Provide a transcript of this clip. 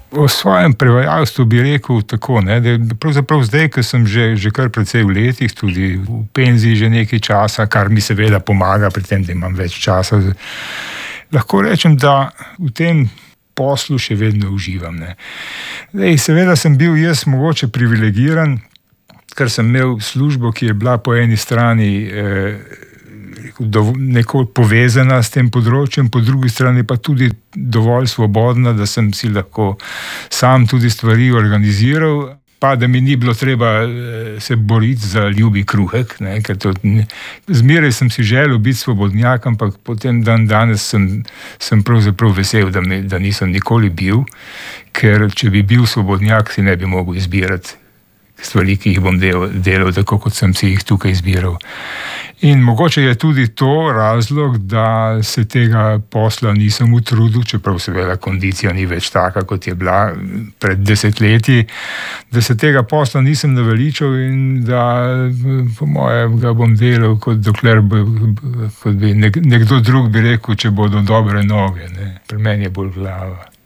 O svojem prevajalstvu bi rekel tako, ne, da pravzaprav zdaj, ko sem že kar precej v letih, tudi v penziji že nekaj časa, kar mi seveda pomaga pri tem, da imam več časa, lahko rečem, da v tem poslu še vedno uživam. Ne. Zdaj, seveda sem bil jaz mogoče privilegiran, ker sem imel službo, ki je bila po eni strani nekoliko povezana s tem področjem, po drugi strani pa tudi dovolj svobodna, da sem si lahko sam tudi stvari organiziral, pa da mi ni bilo treba se boriti za ljubi kruhek, ne, ker zmeraj sem si želel biti svobodnjak, ampak potem danes sem pravzaprav vesel, da nisem nikoli bil, ker če bi bil svobodnjak, si ne bi mogel izbirati stvari, ki jih bom delal, tako kot sem si jih tukaj izbiral. In mogoče je tudi to razlog, da se tega posla nisem utrudil, čeprav seveda kondicija ni več taka, kot je bila pred desetletji, da se tega posla nisem naveličal in da po mojem ga bom delal, dokler kot bi nekdo drug bi rekel, če bodo dobre noge. Ne. Pri meni je bolj glava.